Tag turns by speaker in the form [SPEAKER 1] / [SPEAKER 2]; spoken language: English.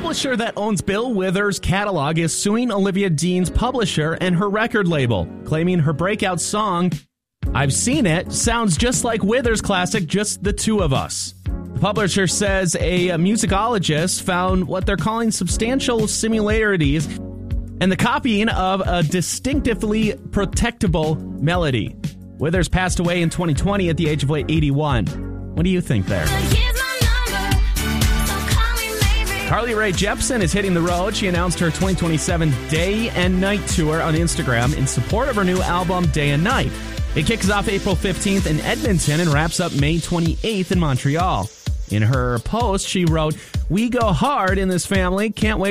[SPEAKER 1] publisher that owns Bill Withers' catalog is suing Olivia Dean's publisher and her record label, claiming her breakout song, I've Seen It, sounds just like Withers' classic, Just the Two of Us. The publisher says a musicologist found what they're calling substantial similarities and the copying of a distinctively protectable melody. Withers passed away in 2020 at the age of 81. What do you think there? Carly Rae Jepsen is hitting the road. She announced her 2027 Day and Night tour on Instagram in support of her new album, Day and Night. It kicks off April 15th in Edmonton and wraps up May 28th in Montreal. In her post, she wrote, "We go hard in this family. Can't wait